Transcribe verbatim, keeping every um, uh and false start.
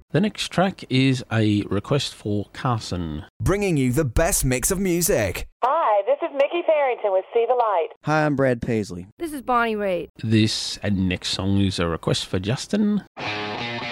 The next track is a request for Carson. Bringing you the best mix of music. Hi, this is Mickey Farrington with See the Light. Hi, I'm Brad Paisley. This is Bonnie Raitt. This and next song is a request for Justin.